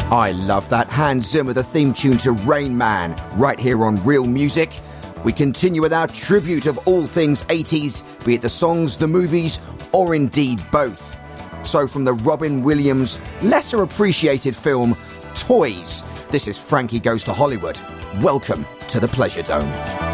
I love that. Hans Zimmer, the theme tune to Rain Man, right here on Real Music. We continue with our tribute of all things 80s, be it the songs, the movies, or indeed both. So from the Robin Williams lesser appreciated film Toys, this is Frankie Goes to Hollywood. Welcome to the Pleasure Dome.